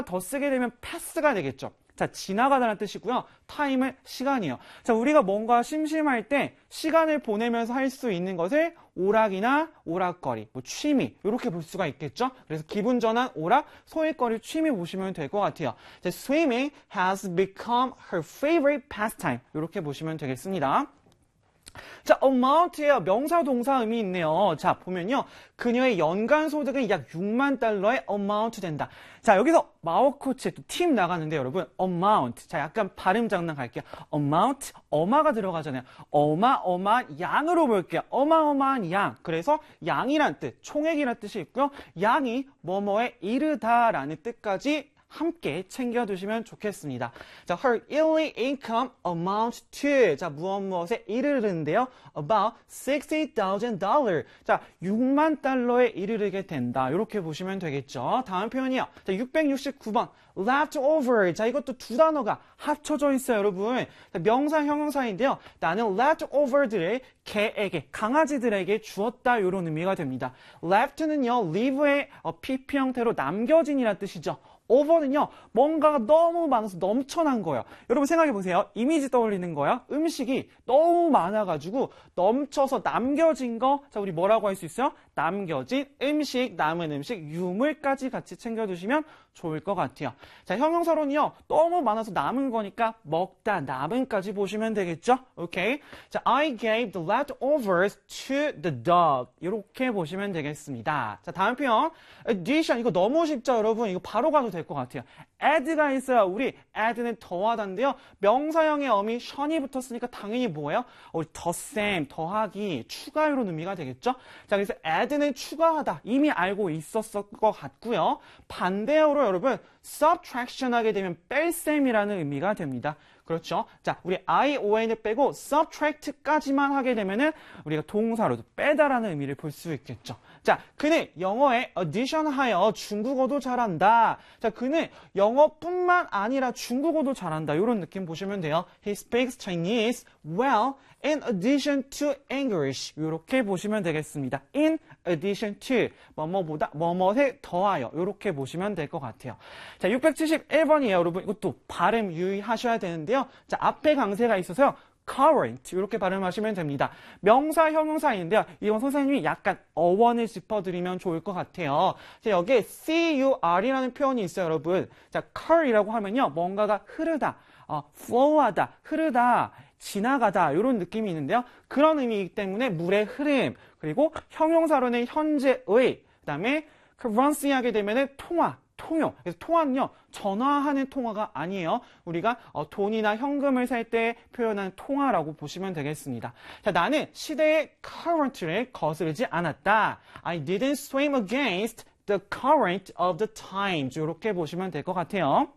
더 쓰게 되면 pass가 되겠죠. 자, 지나가다는 뜻이고요. time은 시간이에요. 자, 우리가 뭔가 심심할 때 시간을 보내면서 할 수 있는 것을 오락이나 오락거리, 뭐 취미 이렇게 볼 수가 있겠죠. 그래서 기분 전환, 오락, 소일거리, 취미 보시면 될 것 같아요. 자, swimming has become her favorite pastime 이렇게 보시면 되겠습니다. 자, amount에요. 명사 동사 의미 있네요. 자, 보면요. 그녀의 연간 소득은 약 6만 달러의 amount 된다. 자, 여기서 마워코치에 또 팀 나가는데 여러분, amount. 자, 약간 발음 장난 갈게요. amount, 어마가 들어가잖아요. 어마어마한 양으로 볼게요. 어마어마한 양. 그래서 양이란 뜻, 총액이란 뜻이 있고요. 양이 뭐뭐에 이르다라는 뜻까지 함께 챙겨두시면 좋겠습니다. 자, her yearly income amounts to, 자, 무엇에 이르는데요. about $60,000. 자, 6만 달러에 이르게 된다. 이렇게 보시면 되겠죠. 다음 표현이요. 자, 669번. leftover. 자, 이것도 두 단어가 합쳐져 있어요, 여러분. 자, 명사, 형용사인데요. 나는 leftover들을 개에게, 강아지들에게 주었다. 이런 의미가 됩니다. left는요, leave의 PP 형태로 남겨진이라는 뜻이죠. over는요, 뭔가가 너무 많아서 넘쳐난 거예요. 여러분 생각해보세요. 이미지 떠올리는 거야. 음식이 너무 많아가지고 넘쳐서 남겨진 거. 자, 우리 뭐라고 할 수 있어요? 남겨진 음식, 남은 음식, 유물까지 같이 챙겨두시면 좋을 것 같아요. 자, 형용사로는요, 너무 많아서 남은 거니까 먹다, 남은까지 보시면 되겠죠? 오케이. 자, I gave the leftovers to the dog. 이렇게 보시면 되겠습니다. 자, 다음 표현. addition. 이거 너무 쉽죠, 여러분? 이거 바로 가도 될 것 같아요. add가 있어요. 우리 add는 더하다인데요. 명사형의 어미 션이 붙었으니까 당연히 뭐예요? 우리 덧셈, 더하기, 추가 이런 의미가 되겠죠? 자, 그래서 add는 추가하다. 이미 알고 있었을 것 같고요. 반대어로 여러분 subtraction 하게 되면 뺄셈이라는 의미가 됩니다. 그렇죠? 자, 우리 ION을 빼고 subtract까지만 하게 되면은 우리가 동사로도 빼다라는 의미를 볼 수 있겠죠. 자, 그는 영어에 addition하여 중국어도 잘한다. 자, 그는 영어뿐만 아니라 중국어도 잘한다. 이런 느낌 보시면 돼요. He speaks Chinese well in addition to English. 이렇게 보시면 되겠습니다. In addition to 뭐뭐보다 뭐뭐에 더하여 이렇게 보시면 될 것 같아요. 자, 671번이에요. 여러분 이것도 발음 유의하셔야 되는데요. 자, 앞에 강세가 있어서요. current 이렇게 발음하시면 됩니다. 명사, 형용사인데요. 이건 선생님이 약간 어원을 짚어드리면 좋을 것 같아요. 자, 여기에 cur이라는 표현이 있어요, 여러분. 자, cur이라고 하면요, 뭔가가 흐르다, flow하다, 흐르다, 지나가다 이런 느낌이 있는데요. 그런 의미이기 때문에 물의 흐름, 그리고 형용사로는 현재의, 그다음에 currency 하게 되면은 통용. 그래서 통화는요, 전화하는 통화가 아니에요. 우리가 돈이나 현금을 살 때 표현하는 통화라고 보시면 되겠습니다. 자, 나는 시대의 current를 거스르지 않았다. I didn't swim against the current of the times. 이렇게 보시면 될 것 같아요.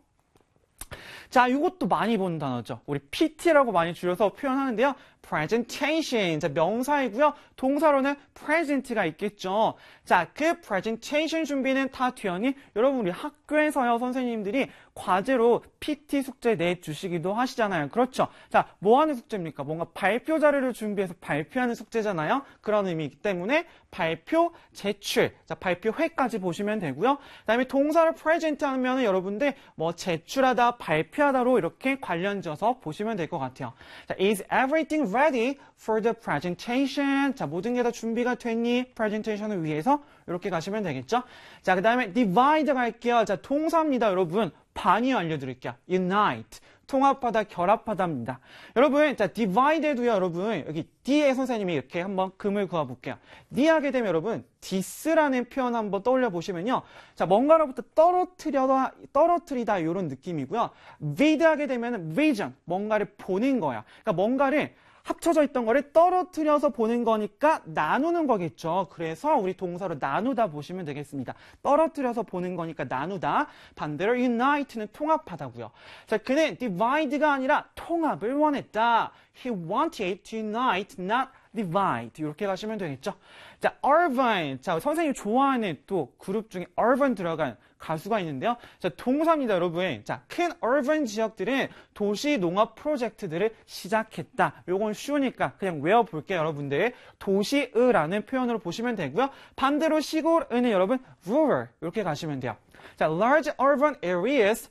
자, 이것도 많이 본 단어죠. 우리 PT라고 많이 줄여서 표현하는데요. presentation. 자, 명사이고요. 동사로는 present가 있겠죠. 자, 그 presentation 준비는 다 되었니? 여러분, 우리 학교에서요, 선생님들이 과제로 PT 숙제 내주시기도 하시잖아요. 그렇죠? 자, 뭐 하는 숙제입니까? 뭔가 발표 자료를 준비해서 발표하는 숙제잖아요. 그런 의미이기 때문에 발표, 제출, 자, 발표회까지 보시면 되고요. 그 다음에 동사를 present 하면 여러분들 뭐 제출하다, 발표하다로 이렇게 관련지어서 보시면 될 것 같아요. 자, is everything ready for the presentation? 자, 모든 게 다 준비가 됐니? presentation을 위해서 이렇게 가시면 되겠죠? 자, 그 다음에 divide 갈게요. 자, 동사입니다, 여러분. 반이 알려드릴게요. unite. 통합하다, 결합하다입니다. 여러분, 자, divide도요, 여러분, 여기 D의 선생님이 이렇게 한번 금을 그어볼게요. D 하게 되면 여러분, dis라는 표현 한번 떠올려 보시면요. 자, 뭔가로부터 떨어뜨리다, 이런 느낌이고요. vid 하게 되면 vision, 뭔가를 보는 거야. 그러니까 뭔가를 합쳐져 있던 거를 떨어뜨려서 보는 거니까 나누는 거겠죠. 그래서 우리 동사로 나누다 보시면 되겠습니다. 떨어뜨려서 보는 거니까 나누다. 반대로 unite는 통합하다고요. 자, 그는 divide가 아니라 통합을 원했다. He wanted to unite, not divide. 이렇게 가시면 되겠죠. 자, urban. 자, 선생님이 좋아하는 또 그룹 중에 urban 들어간 가수가 있는데요. 자, 동사입니다, 여러분. 자, 큰 urban 지역들은 도시 농업 프로젝트들을 시작했다. 요건 쉬우니까 그냥 외워볼게요, 여러분들. 도시의라는 표현으로 보시면 되고요. 반대로 시골은 여러분 rural 이렇게 가시면 돼요. 자, large urban areas